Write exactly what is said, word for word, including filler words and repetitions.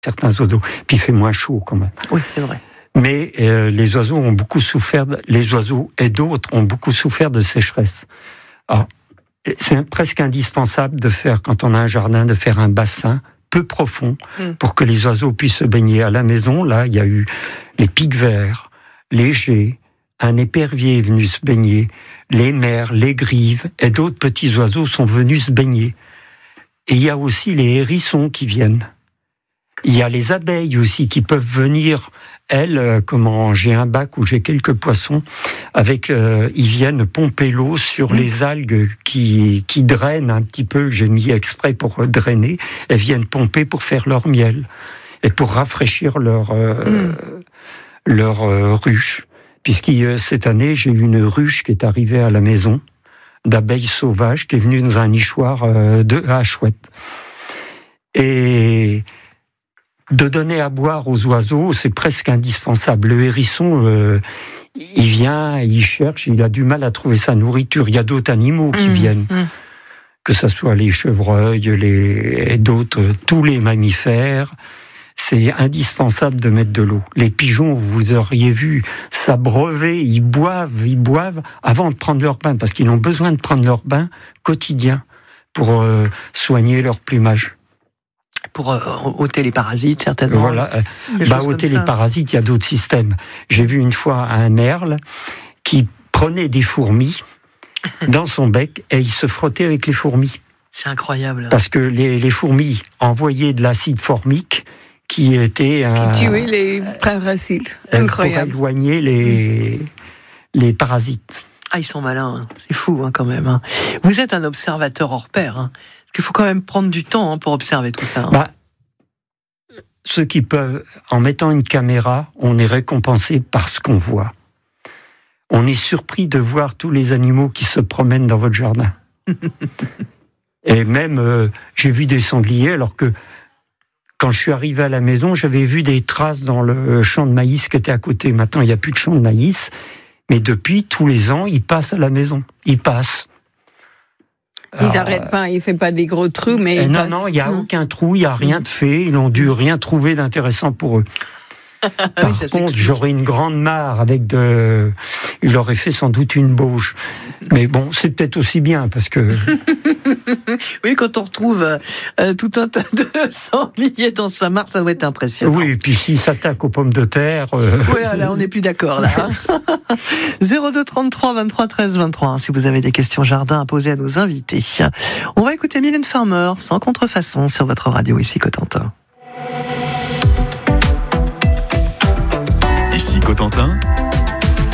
certains oiseaux. Puis il fait moins chaud quand même. Oui, c'est vrai. Mais euh, les oiseaux ont beaucoup souffert, de, les oiseaux et d'autres ont beaucoup souffert de sécheresse. Alors, c'est presque indispensable de faire, quand on a un jardin, de faire un bassin peu profond mmh. pour que les oiseaux puissent se baigner. À la maison, là, il y a eu les pics-verts, les geais, un épervier est venu se baigner, les merles, les grives et d'autres petits oiseaux sont venus se baigner. Et il y a aussi les hérissons qui viennent. Il y a les abeilles aussi qui peuvent venir. Elles, euh, comment j'ai un bac où j'ai quelques poissons, avec euh, ils viennent pomper l'eau sur mmh. les algues qui qui drainent un petit peu. Que j'ai mis exprès pour drainer. Elles viennent pomper pour faire leur miel et pour rafraîchir leur euh, mmh. leur euh, ruche. Puisque cette année j'ai eu une ruche qui est arrivée à la maison d'abeilles sauvages qui est venue dans un nichoir euh, de à chouette. Et de donner à boire aux oiseaux, c'est presque indispensable. Le hérisson, euh, il vient, il cherche, il a du mal à trouver sa nourriture. Il y a d'autres animaux qui mmh, viennent, mmh. que ce soit les chevreuils, les et d'autres, tous les mammifères. C'est indispensable de mettre de l'eau. Les pigeons, vous auriez vu s'abreuver, ils boivent, ils boivent avant de prendre leur bain, parce qu'ils ont besoin de prendre leur bain quotidien pour euh, soigner leur plumage. Pour euh, ôter les parasites, certainement. Voilà. Bah, ôter les parasites, il y a d'autres systèmes. J'ai vu une fois un merle qui prenait des fourmis dans son bec et il se frottait avec les fourmis. C'est incroyable. Parce que les, les fourmis envoyaient de l'acide formique qui était... Euh, qui tuait les parasites. Incroyable. Pour éloigner les, les parasites. Ah, ils sont malins. Hein. C'est fou, hein, quand même. Hein. Vous êtes un observateur hors pair, hein. Parce qu'il faut quand même prendre du temps hein, pour observer tout ça. Hein. Bah, ceux qui peuvent, en mettant une caméra, on est récompensé par ce qu'on voit. On est surpris de voir tous les animaux qui se promènent dans votre jardin. Et même, euh, j'ai vu des sangliers, alors que quand je suis arrivé à la maison, j'avais vu des traces dans le champ de maïs qui était à côté. Maintenant, il n'y a plus de champ de maïs. Mais depuis, tous les ans, ils passent à la maison. Ils passent. Ils n'arrêtent pas, ils ne font pas des gros trous, mais ils Non, passent. non, il n'y a aucun trou, il n'y a rien de fait. Ils n'ont dû rien trouver d'intéressant pour eux. Par oui, contre, j'aurais une grande mare avec de... Il aurait fait sans doute une bauge. Mais bon, c'est peut-être aussi bien, parce que... Oui, quand on retrouve euh, tout un tas de sangliers dans sa mare, ça doit être impressionnant. Oui, et puis s'il s'attaque aux pommes de terre... Euh, oui, là, on n'est plus d'accord, là. Hein. zéro deux trente-trois vingt-trois treize vingt-trois, si vous avez des questions jardin à poser à nos invités. On va écouter Mylène Farmer, sans contrefaçon, sur votre radio, ici Cotentin. Ici Cotentin,